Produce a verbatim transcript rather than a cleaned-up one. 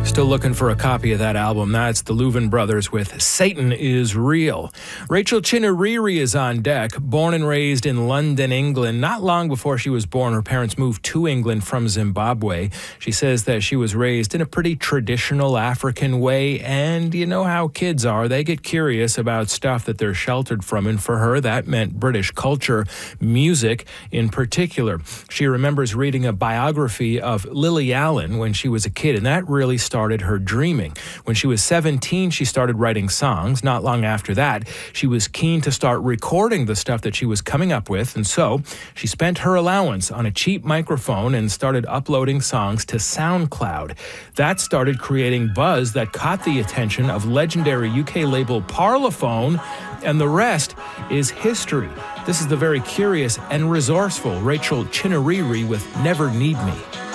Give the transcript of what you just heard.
Still looking for a copy of that album. That's the Louvin Brothers with Satan is Real. Rachel Chineriri is on deck. Born and raised in London, England. Not long before she was born, her parents moved to England from Zimbabwe. She says that she was raised in a pretty traditional African way, and you know how kids are. They get curious about stuff that they're sheltered from, and for her, that meant British culture, music in particular. She remembers reading a biography of Lily Allen when she was a kid, and that really started started her dreaming. When she was seventeen, she started writing songs. Not long after that, she was keen to start recording the stuff that she was coming up with, and so she spent her allowance on a cheap microphone and started uploading songs to SoundCloud. That started creating buzz that caught the attention of legendary U K label Parlophone, and the rest is history. This is the very curious and resourceful Rachel Chineriri with Never Need Me.